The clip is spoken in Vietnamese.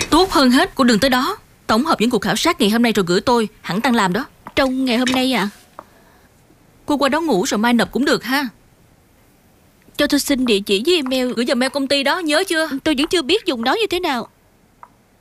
Tốt hơn hết cô đừng tới đó. Tổng hợp những cuộc khảo sát ngày hôm nay rồi gửi tôi, hẳn Tăng làm đó. Trong ngày hôm nay à? Cô qua đó ngủ rồi mai nộp cũng được ha. Cho tôi xin địa chỉ với email. Gửi vào mail công ty đó, nhớ chưa? Tôi vẫn chưa biết dùng nó như thế nào.